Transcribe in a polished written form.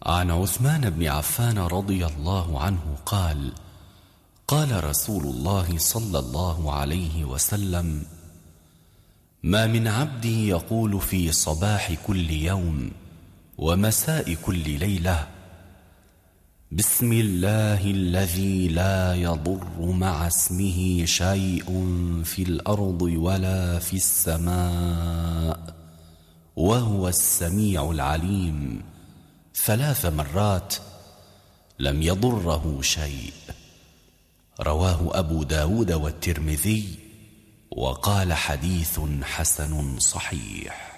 عن عثمان بن عفان رضي الله عنه قال: قال رسول الله صلى الله عليه وسلم: ما من عبد يقول في صباح كل يوم ومساء كل ليلة: بسم الله الذي لا يضر مع اسمه شيء في الأرض ولا في السماء وهو السميع العليم 3 مرات، لم يضره شيء. رواه أبو داود والترمذي، وقال: حديث حسن صحيح.